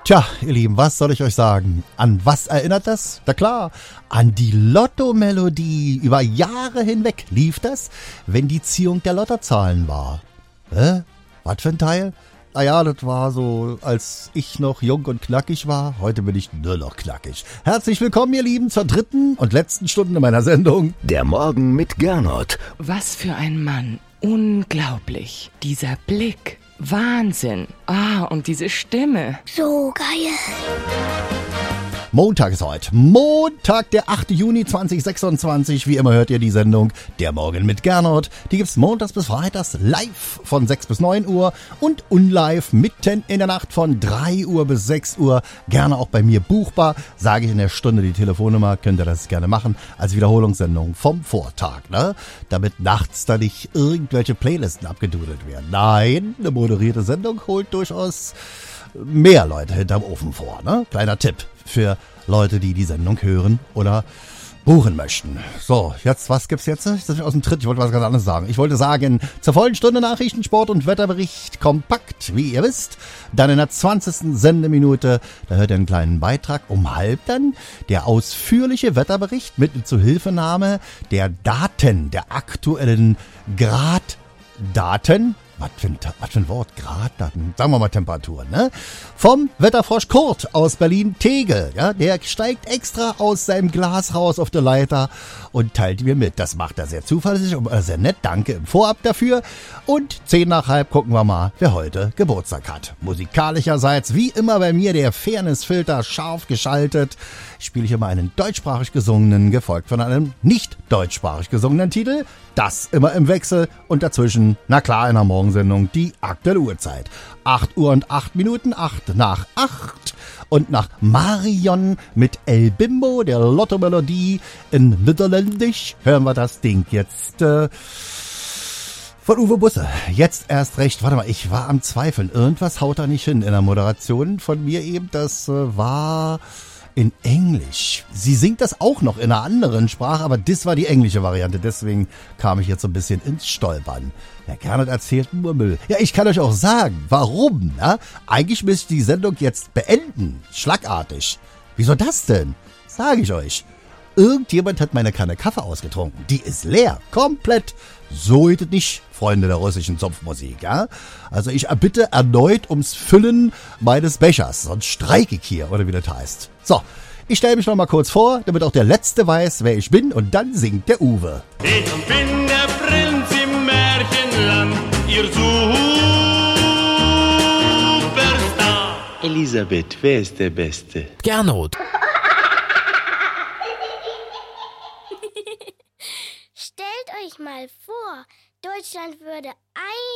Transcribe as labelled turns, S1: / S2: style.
S1: Tja, ihr Lieben, was soll ich euch sagen? An was erinnert das? Na klar, an die Lotto-Melodie. Über Jahre hinweg lief das, wenn die Ziehung der Lottozahlen war. Was für ein Teil? Naja, das war so, als ich noch jung und knackig war. Heute bin ich nur noch knackig. Herzlich willkommen, ihr Lieben, zur dritten und letzten Stunde meiner Sendung.
S2: Der Morgen mit Gernot.
S3: Was für ein Mann. Unglaublich. Dieser Blick. Wahnsinn. Und diese Stimme.
S4: So geil.
S1: Montag ist heute. Montag, der 8. Juni 2026. Wie immer hört ihr die Sendung Der Morgen mit Gernot. Die gibt's montags bis freitags live von 6 bis 9 Uhr und unlive mitten in der Nacht von 3 Uhr bis 6 Uhr. Gerne auch bei mir buchbar. Sage ich in der Stunde die Telefonnummer, könnt ihr das gerne machen. Als Wiederholungssendung vom Vortag, ne? Damit nachts da nicht irgendwelche Playlisten abgedudelt werden. Nein, eine moderierte Sendung holt durchaus mehr Leute hinterm Ofen vor, ne? Kleiner Tipp für Leute, die die Sendung hören oder buchen möchten. So, jetzt, was gibt's jetzt? Ich bin aus dem Tritt, ich wollte was ganz anderes sagen. Ich wollte sagen, zur vollen Stunde Nachrichten, Sport und Wetterbericht kompakt, wie ihr wisst. Dann in der 20. Sendeminute, da hört ihr einen kleinen Beitrag. Um halb dann der ausführliche Wetterbericht mit Zuhilfenahme der Daten, der aktuellen Graddaten. Was für ein Wort, Graddaten, sagen wir mal Temperaturen, ne? Vom Wetterfrosch Kurt aus Berlin-Tegel, ja, der steigt extra aus seinem Glas raus auf der Leiter und teilt mir mit. Das macht er sehr zuverlässig und sehr nett, danke im Vorab dafür. Und 10 nach halb gucken wir mal, wer heute Geburtstag hat. Musikalischerseits, wie immer bei mir, der Fairness-Filter scharf geschaltet. Spiele ich immer einen deutschsprachig gesungenen, gefolgt von einem nicht deutschsprachig gesungenen Titel. Das immer im Wechsel und dazwischen, na klar, in der Morgensendung die aktuelle Uhrzeit. 8 Uhr und 8 Minuten, 8 nach 8. Und nach Marion mit El Bimbo, der Lotto-Melodie in Niederländisch, hören wir das Ding jetzt von Uwe Busse. Jetzt erst recht, warte mal, ich war am Zweifeln. Irgendwas haut da nicht hin in der Moderation von mir eben. Das war in Englisch. Sie singt das auch noch in einer anderen Sprache, aber das war die englische Variante. Deswegen kam ich jetzt so ein bisschen ins Stolpern. Ja, Gernot erzählt nur Müll. Ja, ich kann euch auch sagen, warum. Na? Eigentlich müsste ich die Sendung jetzt beenden. Schlagartig. Wieso das denn? Sage ich euch. Irgendjemand hat meine Kanne Kaffee ausgetrunken. Die ist leer. Komplett. So geht es nicht, Freunde der russischen Zupfmusik, ja? Also ich erbitte erneut ums Füllen meines Bechers, sonst streike ich hier, oder wie das heißt. So, ich stelle mich noch mal kurz vor, damit auch der Letzte weiß, wer ich bin, und dann singt der Uwe.
S5: Ich bin der Prinz im Märchenland, ihr Superstar.
S6: Elisabeth, wer ist der Beste?
S2: Gernot.
S4: Stellt euch mal vor, Deutschland würde